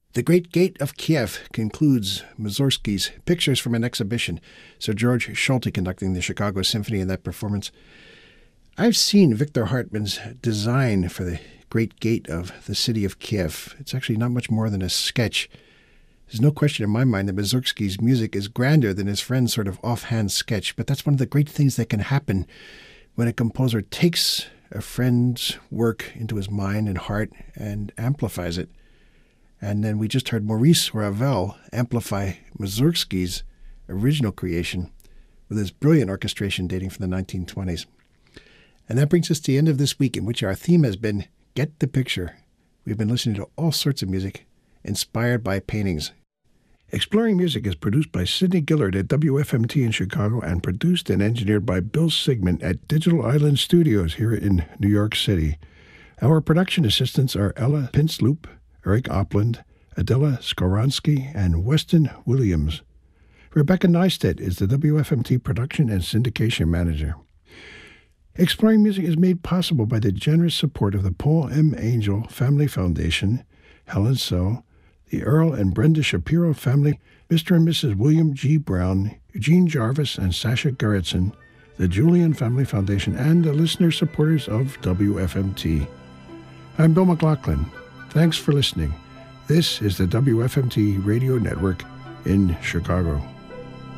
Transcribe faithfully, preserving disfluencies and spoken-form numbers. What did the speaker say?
The Great Gate of Kiev concludes Mussorgsky's Pictures from an Exhibition. Sir George Solti conducting the Chicago Symphony in that performance. I've seen Victor Hartmann's design for the Great Gate of the city of Kiev. It's actually not much more than a sketch. There's no question in my mind that Mussorgsky's music is grander than his friend's sort of offhand sketch, but that's one of the great things that can happen when a composer takes a friend's work into his mind and heart and amplifies it. And then we just heard Maurice Ravel amplify Mussorgsky's original creation with his brilliant orchestration dating from the nineteen twenties. And that brings us to the end of this week, in which our theme has been Get the Picture. We've been listening to all sorts of music inspired by paintings. Exploring Music is produced by Sidney Gillard at W F M T in Chicago and produced and engineered by Bill Sigmund at Digital Island Studios here in New York City. Our production assistants are Ella Pinsloop, Eric Opland, Adela Skoronsky, and Weston Williams. Rebecca Neistat is the W F M T production and syndication manager. Exploring Music is made possible by the generous support of the Paul M. Angel Family Foundation, Helen So, the Earl and Brenda Shapiro family, Mister and Missus William G. Brown, Eugene Jarvis, and Sasha Gerritsen, the Julian Family Foundation, and the listener supporters of W F M T. I'm Bill McLaughlin. Thanks for listening. This is the W F M T Radio Network in Chicago.